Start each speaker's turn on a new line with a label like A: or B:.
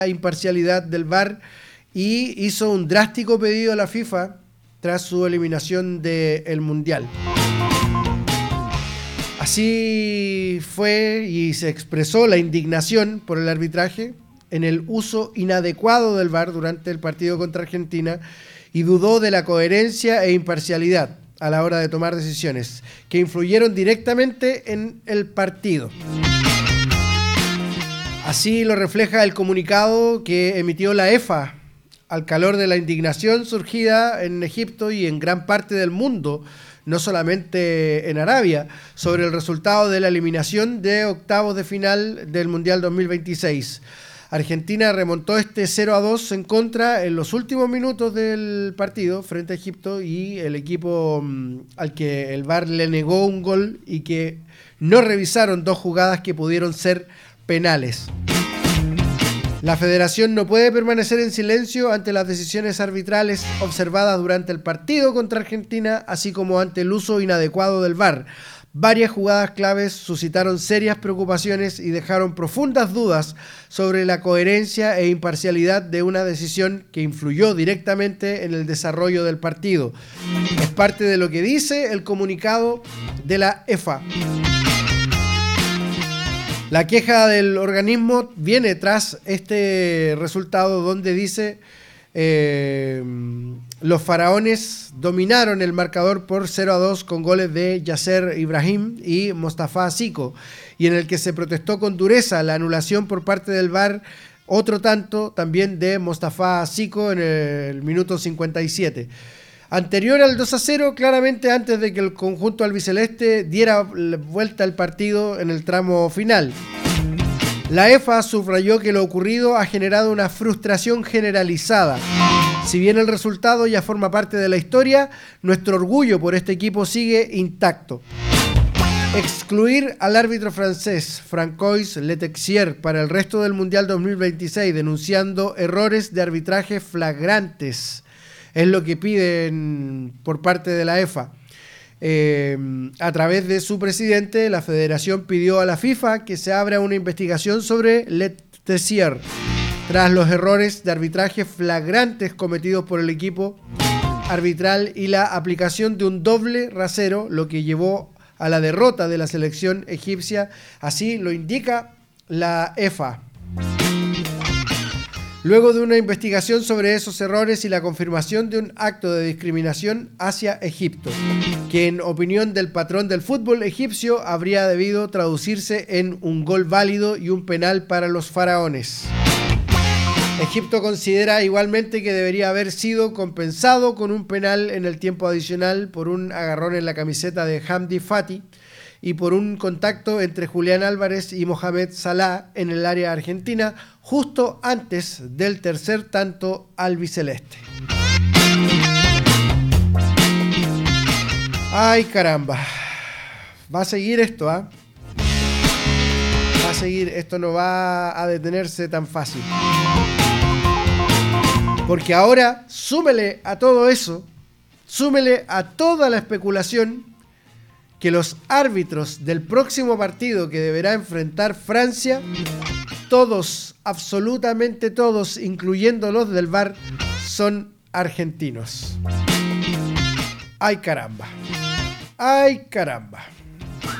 A: la imparcialidad del VAR y hizo un drástico pedido a la FIFA tras su eliminación del Mundial. Así fue y se expresó la indignación por el arbitraje en el uso inadecuado del VAR durante el partido contra Argentina y dudó de la coherencia e imparcialidad a la hora de tomar decisiones que influyeron directamente en el partido. Así lo refleja el comunicado que emitió la EFA al calor de la indignación surgida en Egipto y en gran parte del mundo, no solamente en Arabia, sobre el resultado de la eliminación de octavos de final del Mundial 2026. Argentina remontó este 0-2 en contra en los últimos minutos del partido frente a Egipto y el equipo al que el VAR le negó un gol y que no revisaron dos jugadas que pudieron ser penales. La federación no puede permanecer en silencio ante las decisiones arbitrales observadas durante el partido contra Argentina, así como ante el uso inadecuado del VAR. Varias jugadas claves suscitaron serias preocupaciones y dejaron profundas dudas sobre la coherencia e imparcialidad de una decisión que influyó directamente en el desarrollo del partido. Es parte de lo que dice el comunicado de la EFA. La queja del organismo viene tras este resultado donde dice los faraones dominaron el marcador por 0-2 con goles de Yasser Ibrahim y Mostafa Siko, y en el que se protestó con dureza la anulación por parte del VAR, otro tanto también de Mostafa Siko en el minuto 57. Anterior al 2-0, claramente antes de que el conjunto albiceleste diera vuelta al partido en el tramo final. La EFA subrayó que lo ocurrido ha generado una frustración generalizada. Si bien el resultado ya forma parte de la historia, nuestro orgullo por este equipo sigue intacto. Excluir al árbitro francés Francois Letexier para el resto del Mundial 2026, denunciando errores de arbitraje flagrantes, es lo que piden por parte de la EFA. A través de su presidente, la federación pidió a la FIFA que se abra una investigación sobre Letexier tras los errores de arbitraje flagrantes cometidos por el equipo arbitral y la aplicación de un doble rasero, lo que llevó a la derrota de la selección egipcia. Así lo indica la EFA. Luego de una investigación sobre esos errores y la confirmación de un acto de discriminación hacia Egipto, que en opinión del patrón del fútbol egipcio habría debido traducirse en un gol válido y un penal para los faraones. Egipto considera igualmente que debería haber sido compensado con un penal en el tiempo adicional por un agarrón en la camiseta de Hamdi Fati y por un contacto entre Julián Álvarez y Mohamed Salah en el área argentina justo antes del tercer tanto albiceleste. Ay, caramba. Va a seguir esto, ¿ah? Va a seguir, esto no va a detenerse tan fácil. Porque ahora, súmele a todo eso, súmele a toda la especulación que los árbitros del próximo partido que deberá enfrentar Francia, todos, absolutamente todos, incluyendo los del VAR, son argentinos. ¡Ay, caramba! ¡Ay, caramba!